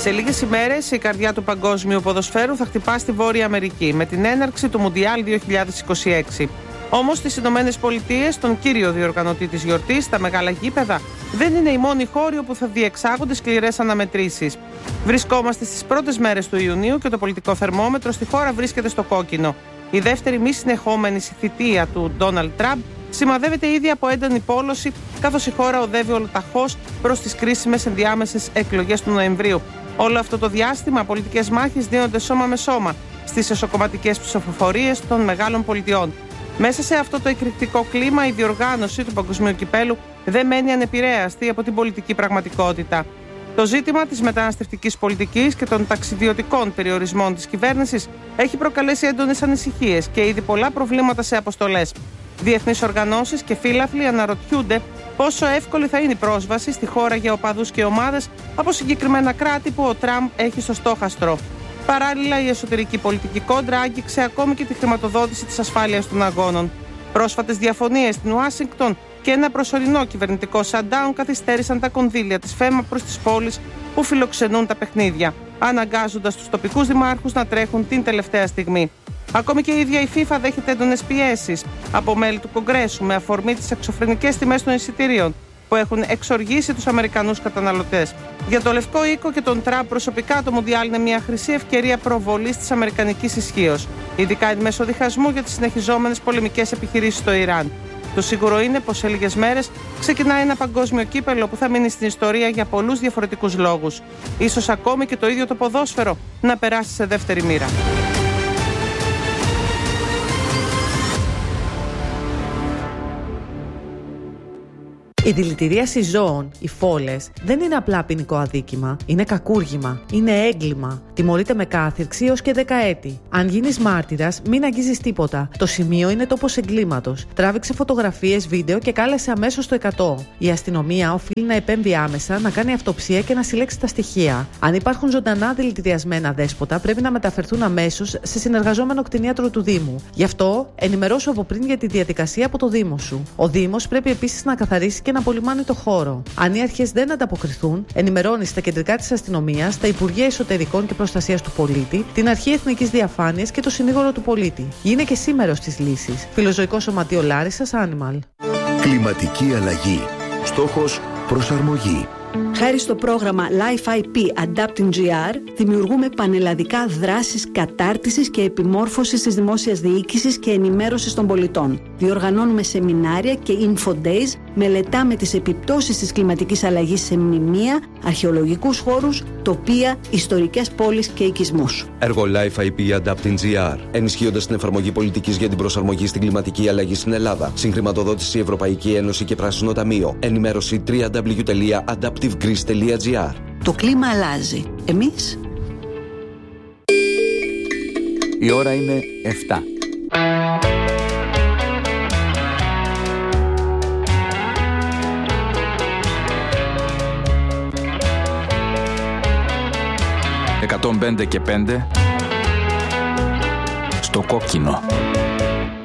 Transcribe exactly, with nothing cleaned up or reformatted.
Σε λίγες ημέρες η καρδιά του παγκόσμιου ποδοσφαίρου θα χτυπά στη Βόρεια Αμερική με την έναρξη του Μουντιάλ δύο χιλιάδες είκοσι έξι. Όμως στις Ηνωμένες Πολιτείες, τον κύριο διοργανωτή της γιορτής, τα μεγάλα γήπεδα δεν είναι η μόνη χώρη όπου θα διεξάγονται σκληρές αναμετρήσεις. Βρισκόμαστε στις πρώτες μέρες του Ιουνίου και το πολιτικό θερμόμετρο στη χώρα βρίσκεται στο κόκκινο. Η δεύτερη μη συνεχόμενη θητεία του Ντόναλντ Τραμπ σημαδεύεται ήδη από έντονη πόλωση, καθώς η χώρα οδεύει ολοταχώς προς τις κρίσιμες ενδιάμεσες εκλογές του Νοεμβρίου. Όλο αυτό το διάστημα, πολιτικές μάχες δίνονται σώμα με σώμα στις εσωκομματικές ψηφοφορίες των μεγάλων πολιτιών. Μέσα σε αυτό το εκρηκτικό κλίμα, η διοργάνωση του Παγκοσμίου Κυπέλου δεν μένει ανεπηρέαστη από την πολιτική πραγματικότητα. Το ζήτημα της μεταναστευτικής πολιτικής και των ταξιδιωτικών περιορισμών της κυβέρνησης έχει προκαλέσει έντονες ανησυχίες και ήδη πολλά προβλήματα σε αποστολές. Διεθνείς οργανώσεις και φύλαθλοι αναρωτιούνται πόσο εύκολη θα είναι η πρόσβαση στη χώρα για οπαδούς και ομάδες από συγκεκριμένα κράτη που ο Τραμπ έχει στο στόχαστρο. Παράλληλα, η εσωτερική πολιτική κόντρα άγγιξε ακόμη και τη χρηματοδότηση της ασφάλειας των αγώνων. Πρόσφατες διαφωνίες στην Ουάσιγκτον και ένα προσωρινό κυβερνητικό shutdown καθυστέρησαν τα κονδύλια της ΦΕΜΑ προς τις πόλεις που φιλοξενούν τα παιχνίδια, αναγκάζοντας τους τοπικούς δημάρχους να τρέχουν την τελευταία στιγμή. Ακόμη και η ίδια η FIFA δέχεται έντονες πιέσεις από μέλη του Κογκρέσου με αφορμή τις εξωφρενικές τιμές των εισιτηρίων που έχουν εξοργήσει τους Αμερικανούς καταναλωτές. Για το Λευκό Οίκο και τον Τραμπ προσωπικά, το Μουντιάλ είναι μια χρυσή ευκαιρία προβολής της αμερικανικής ισχύως, ειδικά εν μέσω διχασμού για τις συνεχιζόμενες πολεμικές επιχειρήσεις στο Ιράν. Το σίγουρο είναι πως σε λίγες μέρες ξεκινάει ένα παγκόσμιο κύπελλο που θα μείνει στην ιστορία για πολλούς διαφορετικούς λόγους. Ίσως ακόμη και το ίδιο το ποδόσφαιρο να περάσει σε δεύτερη μοίρα. Η δηλητηρίαση ζώων, οι φόλες, δεν είναι απλά ποινικό αδίκημα. Είναι κακούργημα. Είναι έγκλημα. Τιμωρείται με κάθυρξη έως και δεκαέτη. Αν γίνεις μάρτυρας, μην αγγίζεις τίποτα. Το σημείο είναι τόπος εγκλήματος. Τράβηξε φωτογραφίες, βίντεο και κάλεσε αμέσως το εκατό. Η αστυνομία οφείλει να επέμβει άμεσα, να κάνει αυτοψία και να συλλέξει τα στοιχεία. Αν υπάρχουν ζωντανά δηλητηριασμένα δέσποτα, πρέπει να μεταφερθούν αμέσως σε συνεργαζόμενο κτηνίατρο του Δήμου. Γι' αυτό, ενημερώσου από πριν για τη διαδικασία από το Δήμο σου. Ο Δήμος πρέπει επίσης να καθαρίσει και να απολυμάνει το χώρο. Αν οι αρχές δεν ανταποκριθούν, ενημερώνει στα κεντρικά της αστυνομίας, τα Υπουργεία Εσωτερικών και Προστασίας του Πολίτη, την Αρχή Εθνικής Διαφάνειας και το Συνήγορο του Πολίτη. Γίνε και εσύ μέρος της λύσης. Φιλοζωικό Σωματείο Λάρισσας, Animal. Κλιματική αλλαγή. Στόχος προσαρμογή. Χάρη στο πρόγραμμα Life άι πι Adapting τζι αρ, δημιουργούμε πανελλαδικά δράσεις κατάρτισης και επιμόρφωσης της δημόσιας διοίκησης και ενημέρωσης των πολιτών. Διοργανώνουμε σεμινάρια και info days, μελετάμε τις επιπτώσεις της κλιματικής αλλαγής σε μνημεία, αρχαιολογικούς χώρους, τοπία, ιστορικές πόλεις και οικισμούς. Έργο Life άι πι Adapting τζι αρ, ενισχύοντας την εφαρμογή πολιτικής για την προσαρμογή στην κλιματική αλλαγή στην Ελλάδα. Συγχρηματοδότηση Ευρωπαϊκή Ένωση και Πράσινο Ταμείο. Ενημέρωση double-u double-u double-u τελεία adaptive greece τελεία τζι αρ. Το κλίμα αλλάζει. Εμείς? Η ώρα είναι εφτά. εκατόν πέντε και πέντε στο κόκκινο.